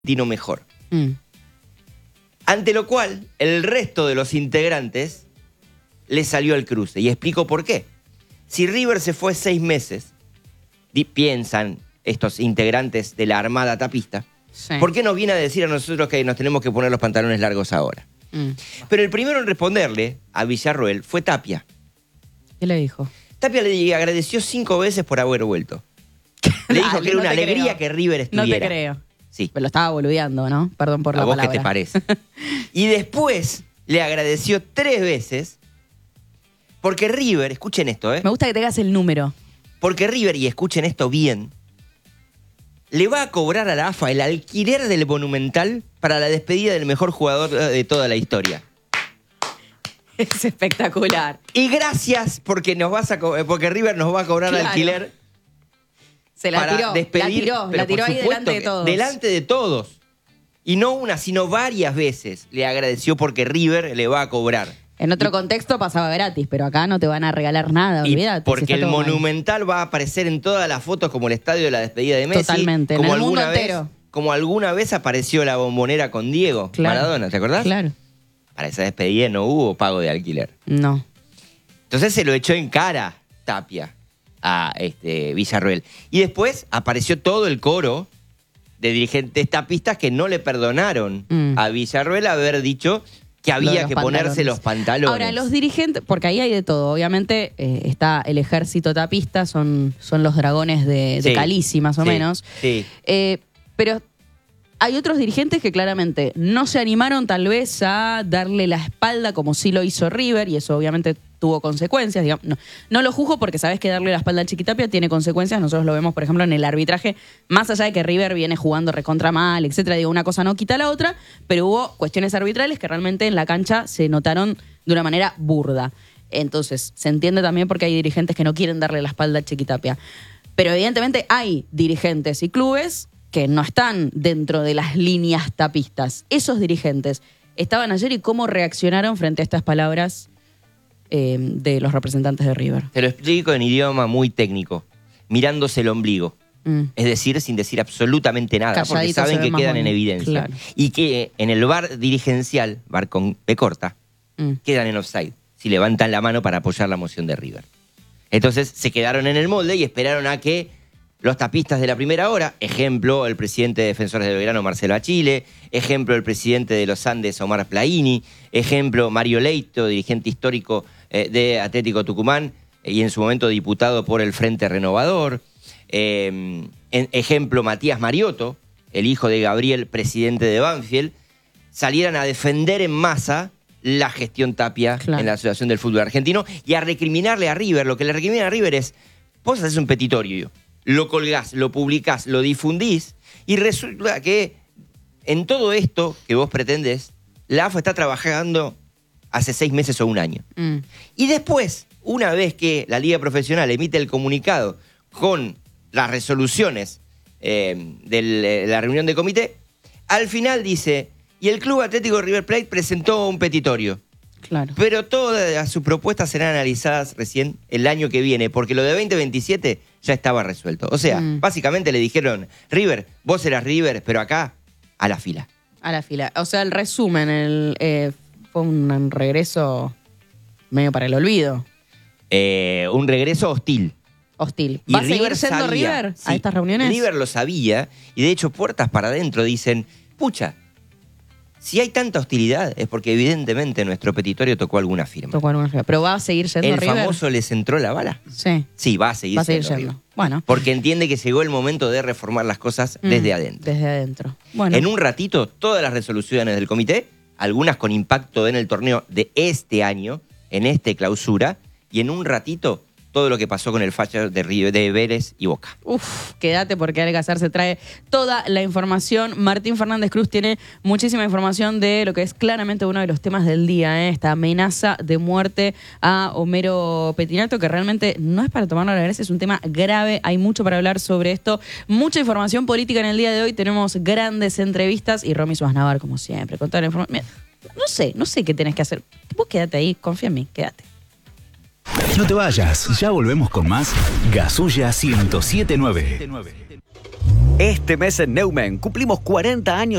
mejor. Ante lo cual, el resto de los integrantes le salió al cruce. Y explico por qué. Si River se fue 6 meses, piensan estos integrantes de la Armada Tapista, sí, ¿por qué nos viene a decir a nosotros que nos tenemos que poner los pantalones largos ahora? Pero el primero en responderle a Villarroel fue Tapia. ¿Qué le dijo? Tapia le agradeció 5 veces por haber vuelto. Le dijo que era una alegría que River estuviera. No te creo. Sí. Pero lo estaba boludeando, ¿no? Perdón por la palabra. ¿A vos qué te parece? Y después le agradeció 3 veces porque River, escuchen esto, Me gusta que tengas el número. Porque River, y escuchen esto bien, le va a cobrar a la AFA el alquiler del Monumental para la despedida del mejor jugador de toda la historia. Es espectacular. Y gracias porque porque River nos va a cobrar alquiler. Se la para tiró, despedir, la tiró ahí delante de todos. Delante de todos. Y no una, sino varias veces le agradeció porque River le va a cobrar. En otro contexto pasaba gratis, pero acá no te van a regalar nada, olvídate. Porque el Monumental va a aparecer en todas las fotos como el estadio de la despedida de Messi. Totalmente, como en el mundo entero. Como alguna vez apareció la Bombonera con Diego Maradona, ¿te acordás? Claro. Para esa despedida no hubo pago de alquiler. No. Entonces se lo echó en cara Tapia a Villarroel. Y después apareció todo el coro de dirigentes tapistas que no le perdonaron a Villarroel haber dicho que había que ponerse los pantalones. Ahora, los dirigentes, porque ahí hay de todo. Obviamente está el ejército tapista, son los dragones de Calisi, más o menos. Sí. Pero hay otros dirigentes que claramente no se animaron tal vez a darle la espalda como sí lo hizo River, y eso obviamente tuvo consecuencias. Digamos, no lo juzgo porque sabes que darle la espalda al Chiquitapia tiene consecuencias. Nosotros lo vemos, por ejemplo, en el arbitraje, más allá de que River viene jugando recontra mal, etcétera. Digo, una cosa no quita la otra, pero hubo cuestiones arbitrales que realmente en la cancha se notaron de una manera burda. Entonces, se entiende también porque hay dirigentes que no quieren darle la espalda al Chiquitapia. Pero evidentemente hay dirigentes y clubes que no están dentro de las líneas tapistas. Esos dirigentes estaban ayer y cómo reaccionaron frente a estas palabras de los representantes de River. Te lo explico en idioma muy técnico, mirándose el ombligo. Es decir, sin decir absolutamente nada, calladito, porque saben que quedan en evidencia. Claro. Y que en el VAR dirigencial, VAR con P corta, quedan en offside, si levantan la mano para apoyar la moción de River. Entonces se quedaron en el molde y esperaron a que los tapistas de la primera hora, ejemplo, el presidente de Defensores de Belgrano, Marcelo Achille, ejemplo, el presidente de los Andes, Omar Plaini, ejemplo, Mario Leito, dirigente histórico de Atlético Tucumán y en su momento diputado por el Frente Renovador, ejemplo, Matías Mariotto, el hijo de Gabriel, presidente de Banfield, salieran a defender en masa la gestión Tapia en la Asociación del Fútbol Argentino y a recriminarle a River. Lo que le recrimina a River es, vos haces un petitorio, lo colgás, lo publicás, lo difundís, y resulta que en todo esto que vos pretendés, la AFA está trabajando hace 6 meses o 1 año. Y después, una vez que la Liga Profesional emite el comunicado con las resoluciones de la reunión de comité, al final dice, y el Club Atlético River Plate presentó un petitorio. Claro. Pero todas sus propuestas serán analizadas recién el año que viene, porque lo de 2027 ya estaba resuelto. O sea, básicamente le dijeron, River, vos eras River, pero acá, a la fila. A la fila. O sea, el resumen, fue un regreso medio para el olvido. Un regreso hostil. Hostil. ¿Va a seguir siendo River a estas reuniones? River lo sabía, y de hecho, puertas para adentro dicen, pucha, si hay tanta hostilidad es porque evidentemente nuestro petitorio tocó alguna firma. ¿Pero va a seguir siendo River? ¿El famoso les entró la bala? Sí. Sí, va a seguir siendo. Bueno. Porque entiende que llegó el momento de reformar las cosas desde adentro. Desde adentro. Bueno. En un ratito, todas las resoluciones del comité, algunas con impacto en el torneo de este año, en clausura, y en un ratito todo lo que pasó con el fallo de Vélez y Boca. Quédate porque Alcázar se trae toda la información. Martín Fernández Cruz tiene muchísima información de lo que es claramente uno de los temas del día, esta amenaza de muerte a Homero Pettinato, que realmente no es para tomarlo a la gracia, es un tema grave, hay mucho para hablar sobre esto, mucha información política en el día de hoy, tenemos grandes entrevistas y Romy Suaznavar, como siempre, con toda la información. No sé qué tenés que hacer. Vos quédate ahí, confía en mí, quédate. No te vayas, ya volvemos con más Gasulla 107.9. Este mes en Neumann cumplimos 40 años